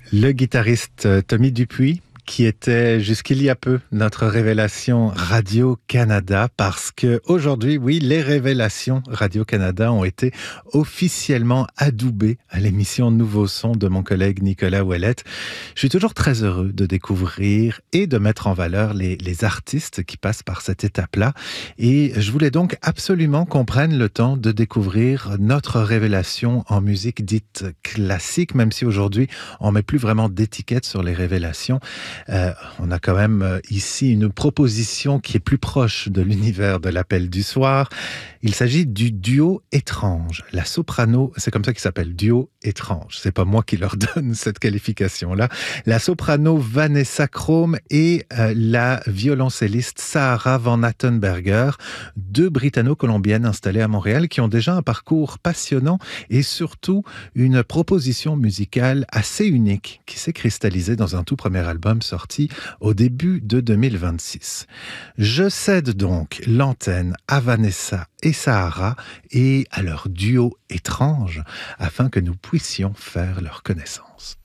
Le guitariste Tommy Dupuis, qui était jusqu'il y a peu notre révélation Radio-Canada, parce que aujourd'hui, oui, les révélations Radio-Canada ont été officiellement adoubées à l'émission Nouveau Son de mon collègue Nicolas Ouellette. Je suis toujours très heureux de découvrir et de mettre en valeur les artistes qui passent par cette étape-là. Et je voulais donc absolument qu'on prenne le temps de découvrir notre révélation en musique dite classique, même si aujourd'hui, on met plus vraiment d'étiquette sur les révélations. On a quand même ici une proposition qui est plus proche de l'univers de l'appel du soir. Il s'agit du duo étrange. La soprano, c'est comme ça qu'il s'appelle, duo étrange. C'est pas moi qui leur donne cette qualification-là. La soprano Vanessa Krome et la violoncelliste Sahara Van Attenberger, deux britanno-colombiennes installées à Montréal qui ont déjà un parcours passionnant et surtout une proposition musicale assez unique qui s'est cristallisée dans un tout premier album sorti au début de 2026. Je cède donc l'antenne à Vanessa et Sahara et à leur duo étrange afin que nous puissions faire leur connaissance.